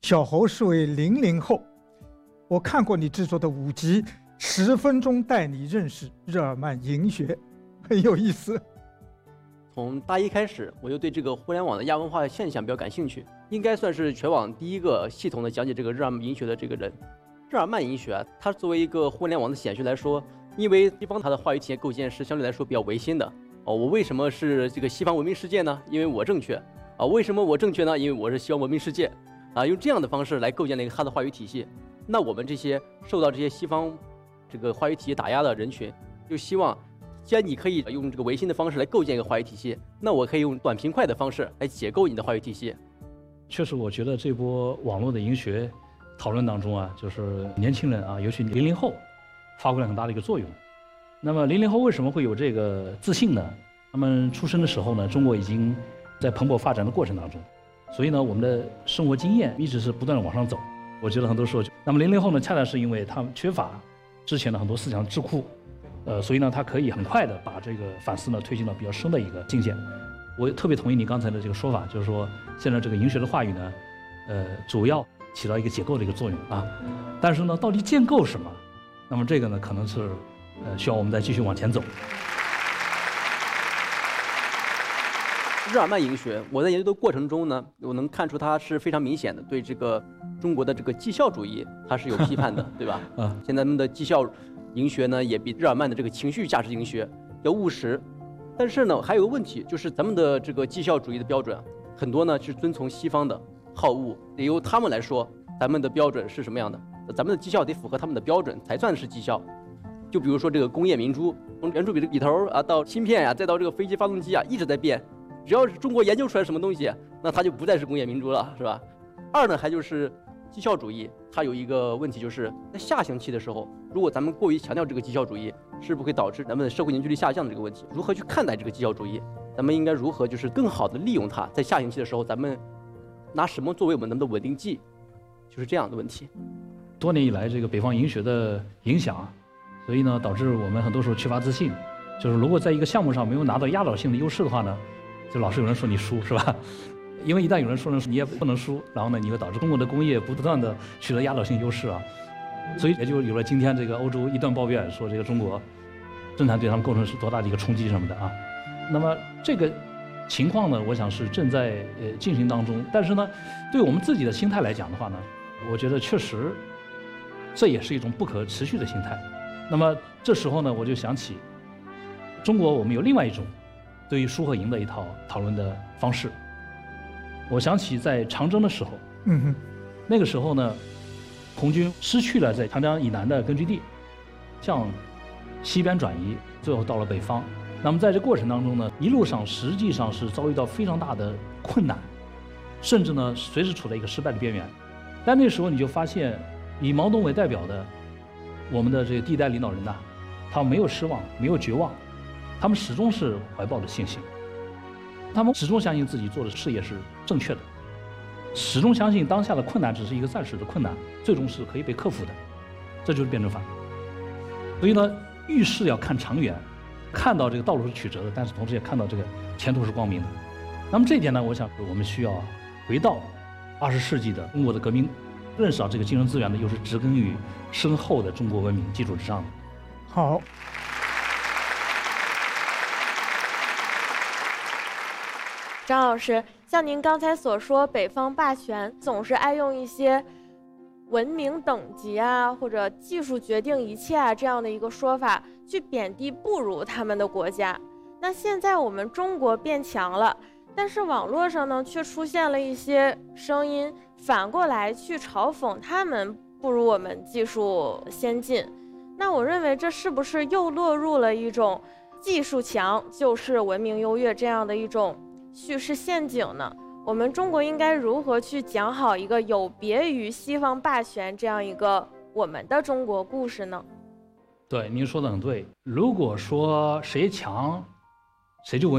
小侯是位00后，我看过你制作的5集，10分钟带你认识日耳曼银学，很有意思。 从大一开始，我就对这个互联网的亚文化现象比较感兴趣，应该算是全网第一个系统的讲解这个日耳曼银学的这个人。日耳曼银学啊，它作为一个互联网的显学来说，因为西方它的话语体系构建是相对来说比较唯心的。我为什么是这个西方文明世界呢？因为我正确。为什么我正确呢？因为我是西方文明世界。用这样的方式来构建了一个它的话语体系。那我们这些受到这些西方这个话语体系打压的人群，就希望，既然你可以用这个唯心的方式来构建一个话语体系，那我可以用短平快的方式来解构你的话语体系。 确实，我觉得这波网络的银学讨论当中啊，就是年轻人啊，尤其00后，发挥了很大的一个作用。那么00后为什么会有这个自信呢？他们出生的时候呢，中国已经在蓬勃发展的过程当中，所以呢，我们的生活经验一直是不断的往上走。我觉得很多时候，那么00后呢，恰恰是因为他们缺乏之前的很多思想智库，所以呢，他可以很快的把这个反思呢推进到比较深的一个境界。我特别同意你刚才的这个说法，就是说现在这个银学的话语呢，主要起到一个解构的一个作用啊，但是呢，到底建构什么？那么这个呢，可能是需要我们再继续往前走。 日耳曼银学，我在研究的过程中呢，我能看出它是非常明显的对这个中国的这个绩效主义，它是有批判的，对吧？现在咱们的绩效银学呢，也比日耳曼的这个情绪价值银学要务实。但是呢，还有个问题，就是咱们的这个绩效主义的标准，很多呢是遵从西方的好恶，得由他们来说咱们的标准是什么样的，咱们的绩效得符合他们的标准才算是绩效。就比如说这个工业明珠，从圆珠笔头啊到芯片呀，再到这个飞机发动机啊，一直在变。只要是中国研究出来什么东西，那它就不再是工业明珠了，是吧？二呢，还就是绩效主义，它有一个问题，就是在下行期的时候，如果咱们过于强调这个绩效主义，是不是会导致咱们的社会凝聚力下降的这个问题？如何去看待这个绩效主义？咱们应该如何就是更好的利用它？在下行期的时候，咱们拿什么作为我们的稳定剂？就是这样的问题。 多年以来，这个北方银学的影响，所以呢，导致我们很多时候缺乏自信。就是如果在一个项目上没有拿到压倒性的优势的话呢，就老是有人说你输，是吧？因为一旦有人说你也不能输，然后呢，你会导致中国的工业不断的取得压倒性优势啊，所以也就有了今天这个欧洲一段抱怨，说这个中国生产对他们构成是多大的一个冲击什么的啊。那么这个情况呢，我想是正在进行当中。但是呢，对我们自己的心态来讲的话呢，我觉得确实这也是一种不可持续的心态。那么这时候呢，我就想起中国我们有另外一种对于输和赢的一套讨论的方式。我想起在长征的时候，那个时候呢，红军失去了在长江以南的根据地，向西边转移，最后到了北方。那么在这过程当中呢，一路上实际上是遭遇到非常大的困难，甚至呢随时处在一个失败的边缘。但那时候你就发现，以毛泽东为代表的我们的这个第一代领导人呐，他们没有失望，没有绝望，他们始终是怀抱着信心。他们始终相信自己做的事业是正确的，始终相信当下的困难只是一个暂时的困难，最终是可以被克服的，这就是辩证法。所以呢，遇事要看长远，看到这个道路是曲折的，但是同时也看到这个前途是光明的。那么这一点呢，我想我们需要回到20世纪的中国的革命，认识到这个精神资源呢，又是植根于深厚的中国文明基础之上的。 好。 张老师，像您刚才所说，北方霸权总是爱用一些文明等级啊，或者技术决定一切啊这样的一个说法，去贬低不如他们的国家。那现在我们中国变强了，但是网络上呢，却出现了一些声音，反过来去嘲讽他们不如我们技术先进。那我认为这是不是又落入了一种技术强就是文明优越这样的一种叙事陷阱呢？我们中国应该如何去讲好一个有别于西方霸权这样一个我们的中国故事呢？ 对，您说的很对。如果说谁强，谁就